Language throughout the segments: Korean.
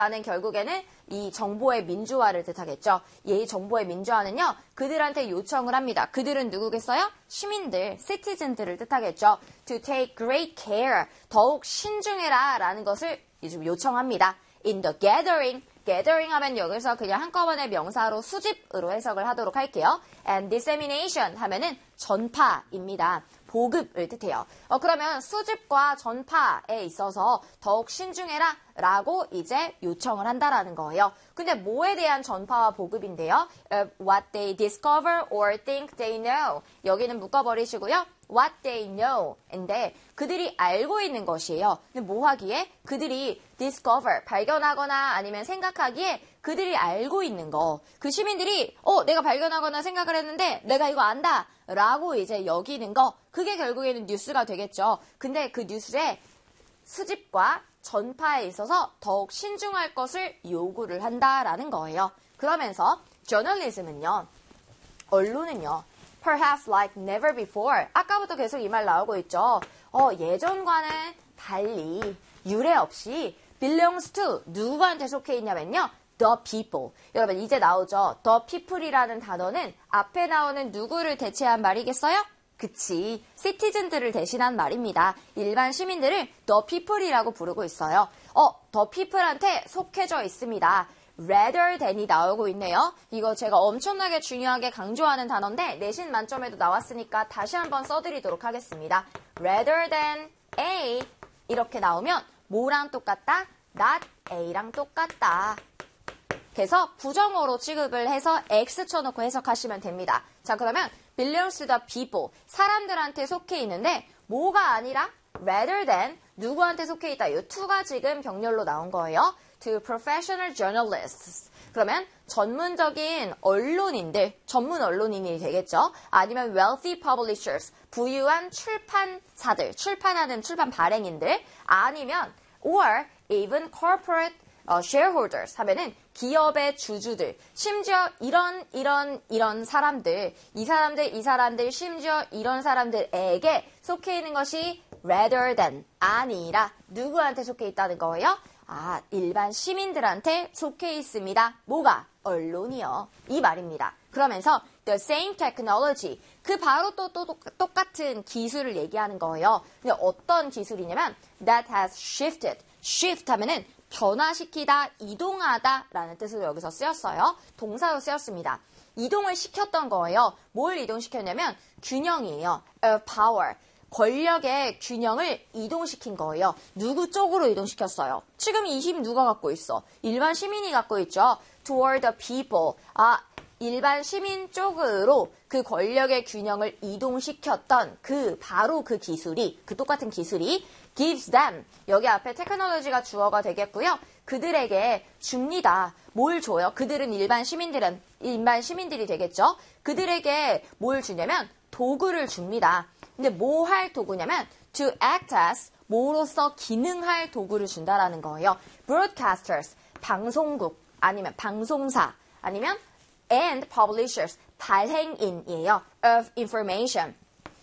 라는 결국에는 이 정보의 민주화를 뜻하겠죠. 이 정보의 민주화는요, 그들한테 요청을 합니다. 그들은 누구겠어요? 시민들, citizen들을 뜻하겠죠. To take great care, 더욱 신중해라 라는 것을 좀 요청합니다. In the gathering, gathering 하면 여기서 그냥 한꺼번에 명사로 수집으로 해석을 하도록 할게요. And dissemination 하면은 전파입니다. 보급을 뜻해요. 그러면 수집과 전파에 있어서 더욱 신중해라 라고 이제 요청을 한다라는 거예요. 근데 뭐에 대한 전파와 보급인데요? What they discover or think they know. 여기는 묶어버리시고요. What they know. 인데 그들이 알고 있는 것이에요. 근데 뭐 하기에? 그들이 discover, 발견하거나 아니면 생각하기에 그들이 알고 있는 거. 그 시민들이 내가 발견하거나 생각을 했는데 내가 이거 안다 라고 이제 여기는 거. 그게 결국에는 뉴스가 되겠죠. 근데 그 뉴스의 수집과 전파에 있어서 더욱 신중할 것을 요구를 한다라는 거예요. 그러면서 journalism은요, 언론은요, perhaps like never before. 아까부터 계속 이 말 나오고 있죠. 예전과는 달리 유례 없이 belongs to 누구한테 속해 있냐면요. The people. 여러분 이제 나오죠. The people이라는 단어는 앞에 나오는 누구를 대체한 말이겠어요? 그치. citizen들을 대신한 말입니다. 일반 시민들을 the people이라고 부르고 있어요. the people한테 속해져 있습니다. rather than이 나오고 있네요. 이거 제가 엄청나게 중요하게 강조하는 단어인데 내신 만점에도 나왔으니까 다시 한번 써드리도록 하겠습니다. rather than A 이렇게 나오면 뭐랑 똑같다? not A랑 똑같다. 그래서 부정어로 취급을 해서 X 쳐놓고 해석하시면 됩니다. 자, 그러면 belongs to the people, 사람들한테 속해 있는데 뭐가 아니라 rather than 누구한테 속해 있다. 이 to가 지금 병렬로 나온 거예요. to professional journalists. 그러면 전문적인 언론인들, 전문 언론인이 되겠죠. 아니면 wealthy publishers, 부유한 출판사들, 출판하는 출판 발행인들. 아니면 or even corporate shareholders 하면은 기업의 주주들, 심지어 이런 사람들, 이 사람들, 심지어 이런 사람들에게 속해 있는 것이 rather than, 아니라 누구한테 속해 있다는 거예요? 일반 시민들한테 속해 있습니다. 뭐가? 언론이요. 이 말입니다. 그러면서 the same technology, 그 바로 또 똑같은 기술을 얘기하는 거예요. 근데 어떤 기술이냐면 that has shifted, shift 하면은 변화시키다, 이동하다 라는 뜻으로 여기서 쓰였어요. 동사로 쓰였습니다. 이동을 시켰던 거예요. 뭘 이동시켰냐면 균형이에요. power, 권력의 균형을 이동시킨 거예요. 누구 쪽으로 이동시켰어요? 지금 이 힘 누가 갖고 있어? 일반 시민이 갖고 있죠. toward the people, 일반 시민 쪽으로 그 권력의 균형을 이동시켰던 바로 그 기술이, 그 똑같은 기술이 gives them, 여기 앞에 테크놀로지가 주어가 되겠고요. 그들에게 줍니다. 뭘 줘요? 그들은 일반 시민들이 되겠죠. 그들에게 뭘 주냐면 도구를 줍니다. 근데 뭐 할 도구냐면 to act as, 뭐로서 기능할 도구를 준다라는 거예요. broadcasters, 방송국, 아니면 방송사, 아니면 and publishers, 발행인이에요. of information,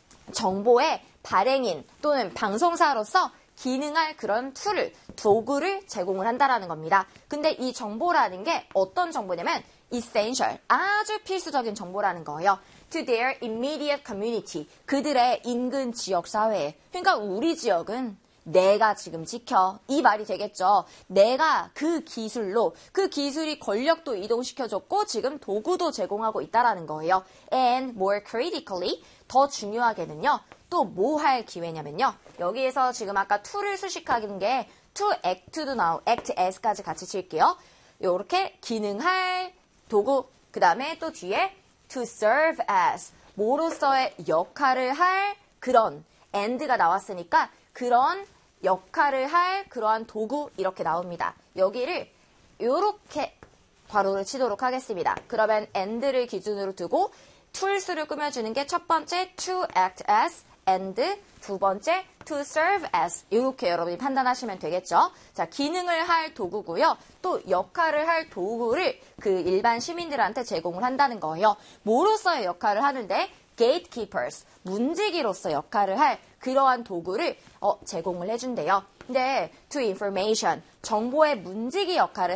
정보의 발행인 또는 방송사로서 기능할 그런 툴을, 도구를 제공을 한다라는 겁니다. 근데 이 정보라는 게 어떤 정보냐면 essential, 아주 필수적인 정보라는 거예요. to their immediate community, 그들의 인근 지역 사회에. 그러니까 우리 지역은 내가 지금 지켜, 이 말이 되겠죠. 내가 그 기술로, 그 기술이 권력도 이동시켜줬고 지금 도구도 제공하고 있다라는 거예요. And more critically, 더 중요하게는요, 또 뭐 할 기회냐면요, 여기에서 지금 아까 to를 수식하는 게 to act도 act as까지 같이 칠게요. 요렇게 기능할 도구, 그 다음에 또 뒤에 to serve as, 뭐로서의 역할을 할 그런, and가 나왔으니까 그런 역할을 할 그러한 도구, 이렇게 나옵니다. 여기를 요렇게 괄호를 치도록 하겠습니다. 그러면 and를 기준으로 두고 tools를 꾸며주는 게 첫 번째 to act as, and 두 번째 to serve as, 이렇게 여러분이 판단하시면 되겠죠. 자, 기능을 할 도구고요. 또 역할을 할 도구를 그 일반 시민들한테 제공을 한다는 거예요. 뭐로서의 역할을 하는데 gatekeepers, 문지기로서 역할을 할 그러한 도구를 제공을 해준대요. 근데 to information, 정보의 문지기 역할을